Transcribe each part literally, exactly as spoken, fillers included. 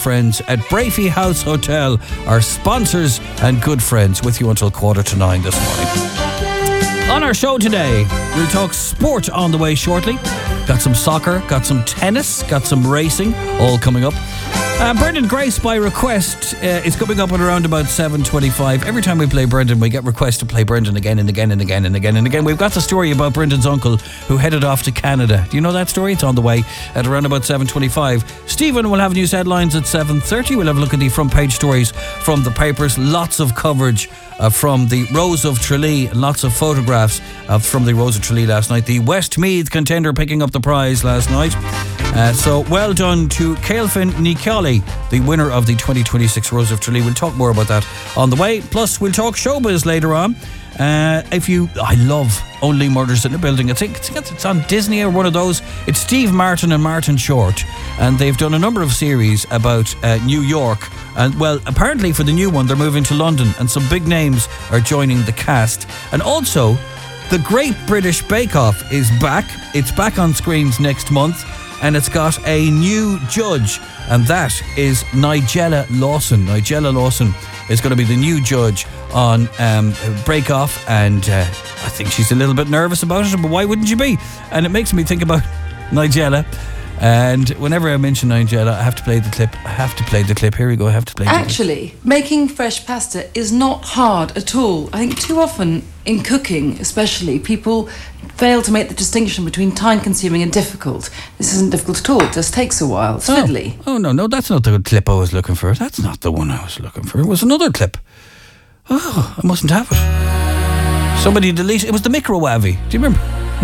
friends at Brafey House Hotel, our sponsors and good friends, with you until quarter to nine this morning. On our show today, we'll talk sport on the way shortly. Got some soccer, got some tennis, got some racing, all coming up. Uh, Brendan Grace by request uh, is coming up at around about seven twenty-five. Every time we play Brendan, we get requests to play Brendan again and again and again and again and again. We've got the story about Brendan's uncle who headed off to Canada. Do you know that story? It's on the way at around about seven twenty-five. Stephen will have news headlines at seven thirty. We'll have a look at the front page stories from the papers. Lots of coverage uh, from the Rose of Tralee. Lots of photographs uh, from the Rose of Tralee last night. The Westmeath contender picking up the prize last night. Uh, so well done to Cailfin Nicoli, the winner of the twenty twenty-six Rose of Tralee. We'll talk more about that on the way. Plus, we'll talk showbiz later on. Uh, if you, I love Only Murders in the Building. I think it's on Disney or one of those. It's Steve Martin and Martin Short, and they've done a number of series about uh, New York. And well, apparently for the new one, they're moving to London, and some big names are joining the cast. And also, the Great British Bake Off is back. It's back on screens next month. And it's got a new judge, and that is Nigella Lawson. Nigella Lawson is going to be the new judge on um, Break Off, and uh, I think she's a little bit nervous about it, but why wouldn't you be? And it makes me think about Nigella. And whenever I mention Nigella, I have to play the clip. I have to play the clip. Here we go. I have to play the Actually, clip. Making fresh pasta is not hard at all. I think too often in cooking, especially, people fail to make the distinction between time-consuming and difficult. This isn't difficult at all. It just takes a while. It's fiddly. Oh, oh, no, no, that's not the clip I was looking for. That's not the one I was looking for. It was another clip. Oh, I mustn't have it. Somebody deleted it. It was the microwave. Do you remember?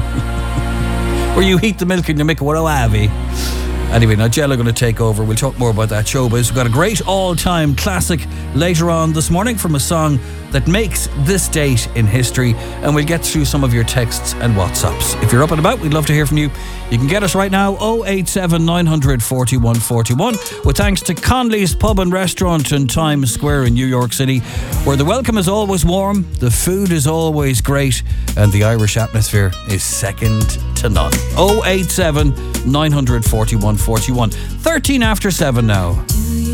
Where you heat the milk in the microwave. Anyway, Nigella going to take over. We'll talk more about that showbiz. We've got a great all-time classic later on this morning from a song that makes this date in history, and we'll get through some of your texts and WhatsApps. If you're up and about, we'd love to hear from you. You can get us right now, oh eight seven nine hundred forty-one forty-one, with thanks to Conley's Pub and Restaurant in Times Square in New York City, where the welcome is always warm, the food is always great, and the Irish atmosphere is second to none. oh eight seven nine hundred forty-one forty-one. thirteen after seven now.